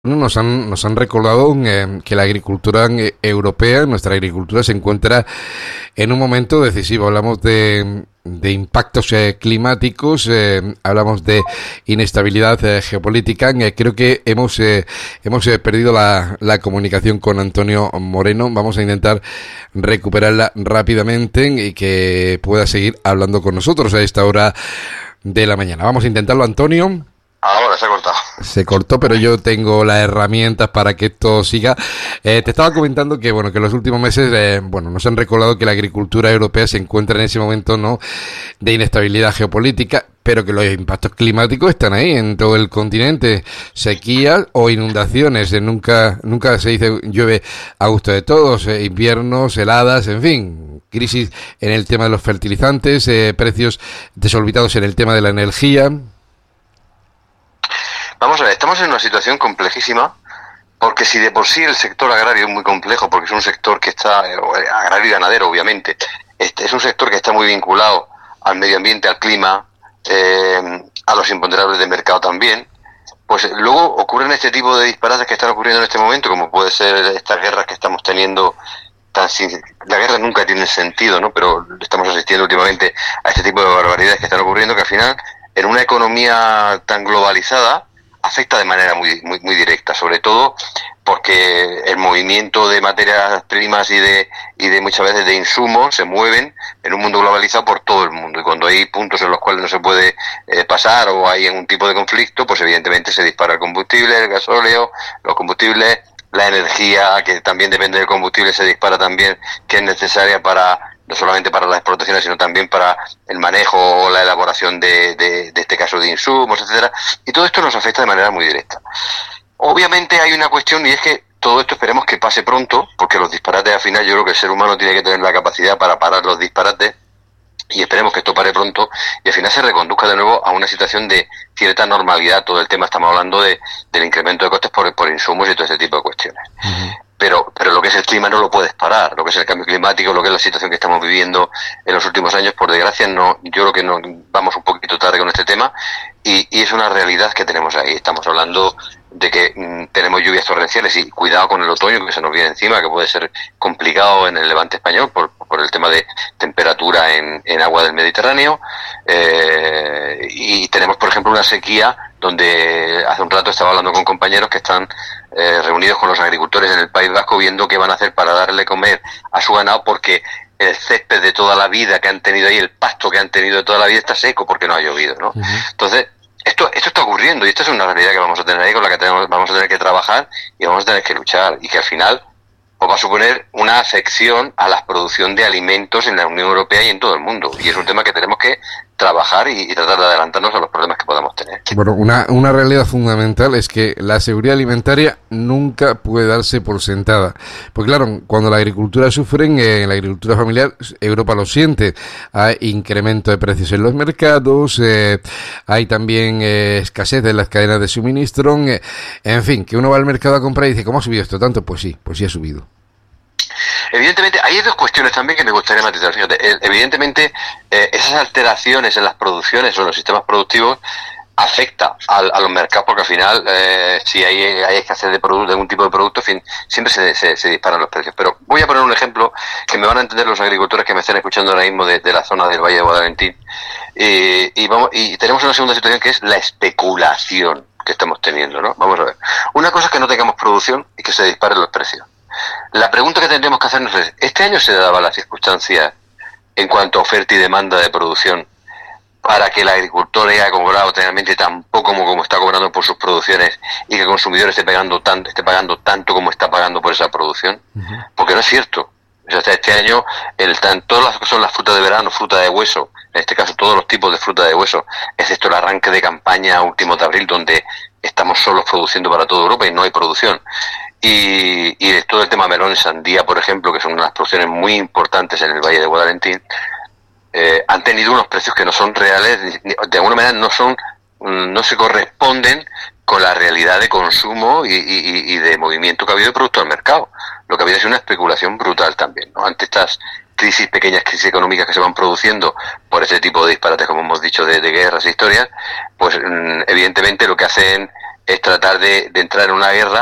Nos han recordado que la agricultura europea, nuestra agricultura, se encuentra en un momento decisivo. Hablamos de impactos climáticos, hablamos de inestabilidad geopolítica. Creo que hemos perdido la comunicación con Antonio Moreno. Vamos a intentar recuperarla rápidamente y que pueda seguir hablando con nosotros a esta hora de la mañana. Vamos a intentarlo, Antonio. Ahora se ha cortado. Se cortó, pero yo tengo las herramientas para que esto siga. Te estaba comentando que bueno, que en los últimos meses nos han recordado que la agricultura europea se encuentra en ese momento, ¿no?, de inestabilidad geopolítica, pero que los impactos climáticos están ahí en todo el continente. Sequías o inundaciones, nunca se dice llueve a gusto de todos, inviernos, heladas, en fin, crisis en el tema de los fertilizantes, precios desorbitados en el tema de la energía. Vamos a ver, estamos en una situación complejísima, porque si de por sí el sector agrario es muy complejo, porque es un sector que está, agrario y ganadero obviamente, es un sector que está muy vinculado al medio ambiente, al clima, a los imponderables de mercado también, pues luego ocurren este tipo de disparates que están ocurriendo en este momento, como puede ser estas guerras que estamos teniendo. La guerra nunca tiene sentido, ¿no? Pero estamos asistiendo últimamente a este tipo de barbaridades que están ocurriendo, que al final, en una economía tan globalizada, afecta de manera muy directa, sobre todo porque el movimiento de materias primas y de muchas veces de insumos se mueven en un mundo globalizado por todo el mundo, y cuando hay puntos en los cuales no se puede pasar o hay un tipo de conflicto, pues evidentemente se dispara el combustible, el gasóleo, los combustibles, la energía, que también depende del combustible, se dispara también, que es necesaria para no solamente para las explotaciones, sino también para el manejo o la elaboración de este caso de insumos, etcétera. Y todo esto nos afecta de manera muy directa. Obviamente hay una cuestión, y es que todo esto esperemos que pase pronto, porque los disparates al final, yo creo que el ser humano tiene que tener la capacidad para parar los disparates, y esperemos que esto pare pronto y al final se reconduzca de nuevo a una situación de cierta normalidad. Todo el tema, estamos hablando del incremento de costes por insumos y todo ese tipo de cuestiones. Uh-huh. Pero lo que es el clima no lo puedes parar, lo que es el cambio climático, lo que es la situación que estamos viviendo en los últimos años, por desgracia, no, yo creo que no vamos un poquito tarde con este tema, y es una realidad que tenemos ahí. Estamos hablando de que tenemos lluvias torrenciales, y cuidado con el otoño que se nos viene encima, que puede ser complicado en el levante español por el tema de temperatura en agua del Mediterráneo, y tenemos, por ejemplo, una sequía donde hace un rato estaba hablando con compañeros que están reunidos con los agricultores en el País Vasco, viendo qué van a hacer para darle comer a su ganado, porque el césped de toda la vida que han tenido ahí, el pasto que han tenido de toda la vida, está seco porque no ha llovido, ¿no? Uh-huh. Entonces, esto está ocurriendo, y esta es una realidad que vamos a tener ahí, con la que vamos a tener que trabajar y vamos a tener que luchar, y que al final pues va a suponer una afección a la producción de alimentos en la Unión Europea y en todo el mundo, y es un tema que tenemos que trabajar y tratar de adelantarnos a los problemas que podamos tener. Bueno, una realidad fundamental es que la seguridad alimentaria nunca puede darse por sentada, porque claro, cuando la agricultura sufre, en la agricultura familiar, Europa lo siente. Hay incremento de precios en los mercados, hay también escasez de las cadenas de suministro, en fin, que uno va al mercado a comprar y dice, ¿cómo ha subido esto tanto? Pues sí ha subido. Evidentemente, hay dos cuestiones también que me gustaría matizar. Fíjate, evidentemente, esas alteraciones en las producciones o en los sistemas productivos afecta a los mercados, porque al final, si hay escasez de producto, de algún tipo de producto, en fin, siempre se disparan los precios. Pero voy a poner un ejemplo que me van a entender los agricultores que me estén escuchando ahora mismo de la zona del Valle de Guadalentín. Y tenemos una segunda situación, que es la especulación que estamos teniendo, ¿no? Vamos a ver. Una cosa es que no tengamos producción y que se disparen los precios. La pregunta que tendríamos que hacernos es, ¿este año se daban las circunstancias en cuanto a oferta y demanda de producción para que el agricultor haya cobrado realmente tan poco como está cobrando por sus producciones, y que el consumidor esté pagando tanto como está pagando por esa producción? Uh-huh. Porque no es cierto. O sea, este año, todas las que son las frutas de verano, fruta de hueso, en este caso todos los tipos de fruta de hueso, excepto el arranque de campaña último de abril, donde estamos solos produciendo para toda Europa y no hay producción. Y de todo el tema melón y sandía, por ejemplo, que son unas producciones muy importantes en el Valle de Guadalentín, han tenido unos precios que no son reales, de alguna manera no se corresponden con la realidad de consumo y de movimiento que ha habido de producto al mercado. Lo que ha habido es una especulación brutal también, ¿no? Ante estas pequeñas crisis económicas que se van produciendo por ese tipo de disparates, como hemos dicho, de guerras e historias, pues evidentemente lo que hacen es tratar de entrar en una guerra